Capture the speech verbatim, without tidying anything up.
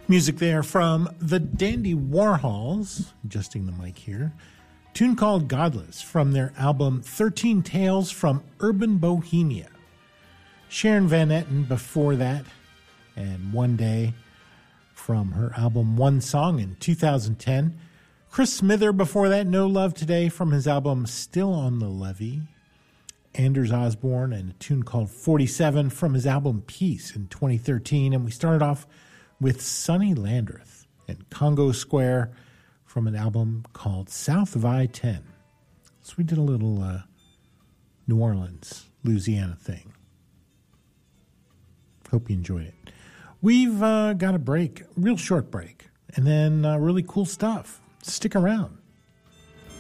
Music there from the Dandy Warhols, adjusting the mic here. Tune called Godless from their album thirteen Tales from Urban Bohemia. Sharon Van Etten before that, and One Day from her album One Song in two thousand ten. Chris Smither before that, No Love Today from his album Still on the Levee. Anders Osborne and a tune called forty-seven from his album Peace in twenty thirteen. And we started off with Sonny Landreth and Congo Square from an album called South of I ten. So we did a little uh, New Orleans, Louisiana thing. Hope you enjoyed it. We've uh, got a break, real short break, and then uh, really cool stuff. Stick around.